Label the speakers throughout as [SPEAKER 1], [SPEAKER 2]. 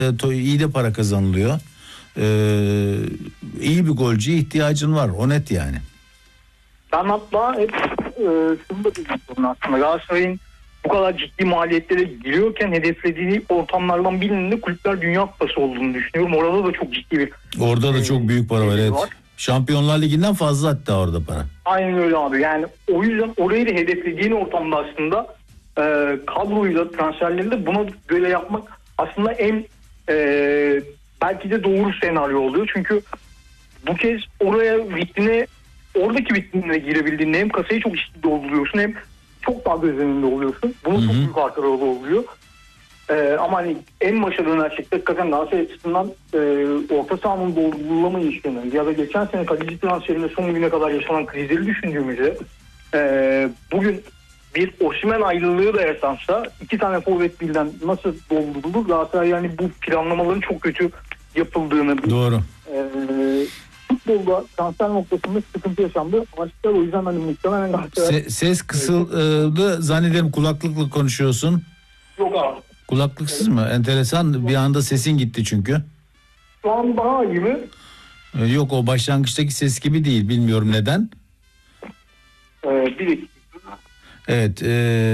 [SPEAKER 1] iyi de para kazanılıyor. İyi bir golcüye ihtiyacın var. O net yani.
[SPEAKER 2] Ben hatta hep şunu da diyeceğim aslında. Galatasaray'ın bu kadar ciddi maliyetlere giriyorken hedeflediği ortamlardan birinin de Kulüpler Dünya Kupası olduğunu düşünüyorum. Orada da çok ciddi bir...
[SPEAKER 1] Orada da çok büyük para var, evet. Şampiyonlar Ligi'nden fazla hatta orada para.
[SPEAKER 2] Aynen öyle abi. Yani o yüzden orayı da hedeflediğin ortamda aslında kadroyla, transferlerinde buna göre yapmak aslında en belki de doğru senaryo oluyor. Çünkü bu kez oraya oradaki vitrinine girebildiğinde hem kasayı çok ciddi dolduruyorsun hem çok daha göz önünde oluyorsun. Bunun çok büyük artıları oluyor. Ama hani en başa dönersek hakikaten Galatasaray açısından orta sahanın doldurulamayışını ya da geçen sene kaleci transferinde son güne kadar yaşanan krizleri düşündüğümüzde bugün bir Osimhen ayrılığı da yaşansa 2 tane forvet birden nasıl doldurulur? Galatasaray yani bu planlamaların çok kötü yapıldığını...
[SPEAKER 1] Doğru.
[SPEAKER 2] Futbolda transfer noktasında sıkıntı yaşandı. Başka o yüzden hani muhtemelen Galatasaray...
[SPEAKER 1] Ses kısıldı zannederim, kulaklıkla konuşuyorsun.
[SPEAKER 2] Yok abi.
[SPEAKER 1] Kulaklıksız mı? Enteresan, bir anda sesin gitti çünkü.
[SPEAKER 2] Şu an daha iyi mi?
[SPEAKER 1] Yok, o başlangıçtaki ses gibi değil, bilmiyorum neden.
[SPEAKER 2] Bir dakika.
[SPEAKER 1] Evet,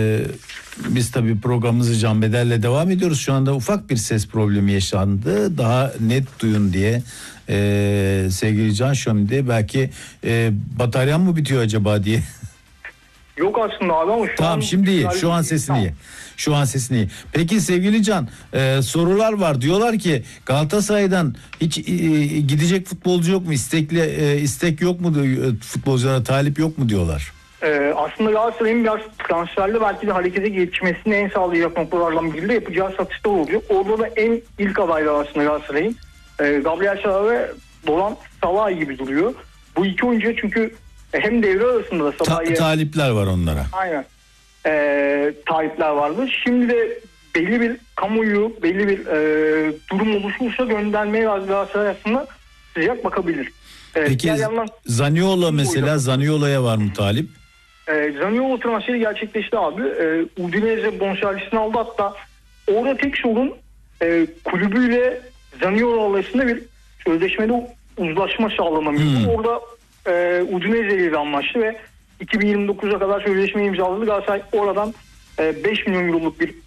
[SPEAKER 1] biz tabii programımızı Can Bedel'le devam ediyoruz. Şu anda ufak bir ses problemi yaşandı. Daha net duyun diye sevgili Can, şimdi belki bataryan mı bitiyor acaba diye.
[SPEAKER 2] Yok aslında abi ama
[SPEAKER 1] tamam, şimdi iyi. Şu an sesini iyi. Şu an sesini iyi. Peki sevgili Can, sorular var. Diyorlar ki Galatasaray'dan hiç gidecek futbolcu yok mu? İstek yok mu? Futbolculara talip yok mu diyorlar.
[SPEAKER 2] Aslında Galatasaray'ın biraz transferle belki de harekete geçmesini en sağlayacak noktalardan biri de yapacağı satışlar oluyor. Orada da en ilk adaylar aslında Galatasaray'ın Gabriel Sara ve Dolan Salah gibi duruyor. Bu iki oyuncuya çünkü hem devre arasında da Salah'ya...
[SPEAKER 1] talipler var onlara.
[SPEAKER 2] Aynen. Talipler vardı. Şimdi de belli bir kamuoyu, belli bir durum oluşursa göndermeye Galatasaray aslında sıcak bakabilir.
[SPEAKER 1] Peki Zaniolo mesela, Zaniolo'ya var mı talip?
[SPEAKER 2] Zaniolo transferi gerçekleşti abi. Udinese bonservisini aldı, hatta orada tek sorun kulübüyle Zaniolo arasında bir sözleşmede uzlaşma sağlanamıyor. Orada Udinese ile anlaştı ve 2029'a kadar sözleşme imzaladı. Galatasaray oradan 5 milyon euroluk bir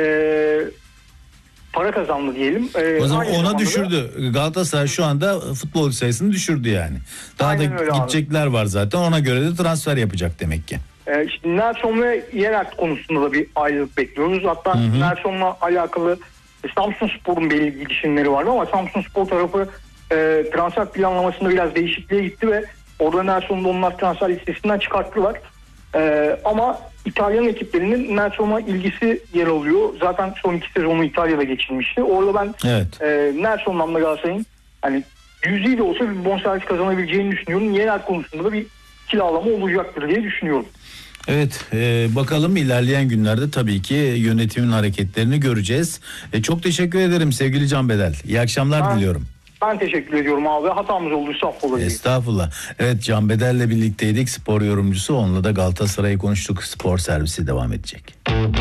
[SPEAKER 2] para kazandı diyelim.
[SPEAKER 1] O zaman ona düşürdü. Galatasaray şu anda futbolcu sayısını düşürdü yani. Daha aynen da gidecekler abi var zaten. Ona göre de transfer yapacak demek ki.
[SPEAKER 2] İşte Nelson ve Yeralt konusunda da bir ayrılık bekliyoruz. Hatta Nelson'la alakalı Samsunspor'un belli girişimleri vardı ama Samsunspor tarafı transfer planlamasında biraz değişikliğe gitti ve orada Nelson'u da onlar transfer listesinden çıkarttılar. Ama İtalyan ekiplerinin Nelson'a ilgisi yer alıyor. Zaten son 2 sezonu İtalya'da geçirmişti. Orada ben Nelson'dan da Galatasaray'ın hani cüzi de olsa bir bonservis kazanabileceğini düşünüyorum. Yerel konusunda da bir kiralama olacaktır diye düşünüyorum.
[SPEAKER 1] Evet, bakalım ilerleyen günlerde tabii ki yönetimin hareketlerini göreceğiz. Çok teşekkür ederim sevgili Can Bedel. İyi akşamlar diliyorum.
[SPEAKER 2] Ben teşekkür ediyorum abi. Hatamız olduysa affola.
[SPEAKER 1] Estağfurullah. Evet, Can Bedel'le birlikteydik. Spor yorumcusu. Onunla da Galatasaray'ı konuştuk. Spor servisi devam edecek.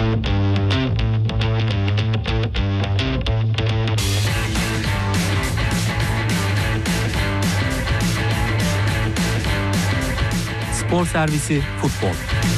[SPEAKER 3] Spor servisi futbol.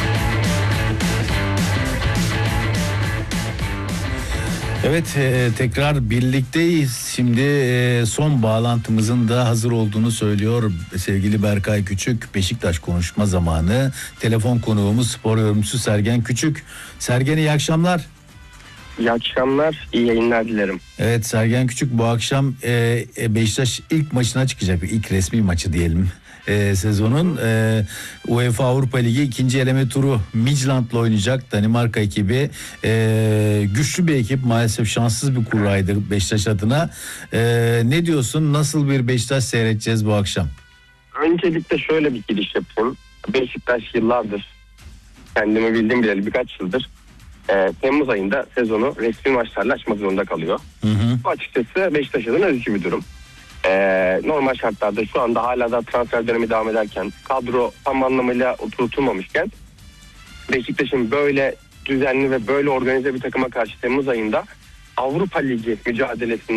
[SPEAKER 1] Evet, tekrar birlikteyiz. Şimdi son bağlantımızın da hazır olduğunu söylüyor sevgili Berkay Küçük. Beşiktaş konuşma zamanı. Telefon konuğumuz spor yorumcusu Sergen Küçük. Sergen, iyi akşamlar.
[SPEAKER 4] İyi akşamlar, iyi yayınlar dilerim.
[SPEAKER 1] Evet Sergen Küçük, bu akşam Beşiktaş ilk maçına çıkacak. İlk resmi maçı diyelim. Sezonun UEFA Avrupa Ligi ikinci eleme turu Midtjylland'la oynayacak Danimarka ekibi. Güçlü bir ekip, maalesef şanssız bir kuraydı Beşiktaş adına. Ne diyorsun, nasıl bir Beşiktaş seyredeceğiz bu akşam?
[SPEAKER 4] Öncelikle şöyle bir giriş yapayım. Beşiktaş yıllardır, kendimi bildiğim bileli birkaç yıldır Temmuz ayında sezonu resmi maçlarla açmak zorunda kalıyor. Bu açıkçası Beşiktaş adına üzücü bir durum. Normal şartlarda şu anda hala da transfer dönemi devam ederken, kadro tam anlamıyla oturtulmamışken Beşiktaş'ın böyle düzenli ve böyle organize bir takıma karşı Temmuz ayında Avrupa Ligi mücadelesinde